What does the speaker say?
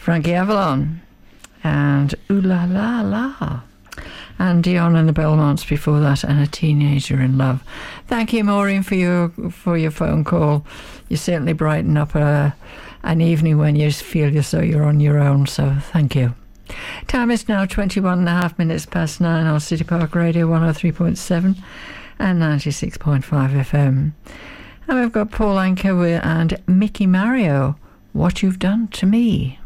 Frankie Avalon and Ooh La La La, and Dion and the Belmonts before that, and A Teenager in Love. Thank you, Maureen, for your phone call. You certainly brighten up an evening when you feel as though you're on your own, so thank you. Time is now 21.5 minutes past 9 on City Park Radio 103.7 and 96.5 FM. And we've got Paul Anka and Mickey Mario, What You've Done to Me.